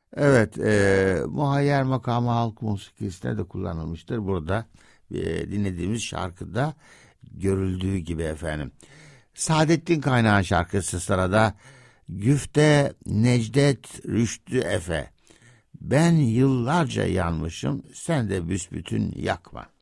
Evet, muhayyer makamı halk musikisine de kullanılmıştır. Burada dinlediğimiz şarkıda görüldüğü gibi efendim. Saadettin Kaynağ'ın şarkısı sırada. Güfte Necdet Rüştü Efe. Ben yıllarca yanmışım, sen de büsbütün yakma.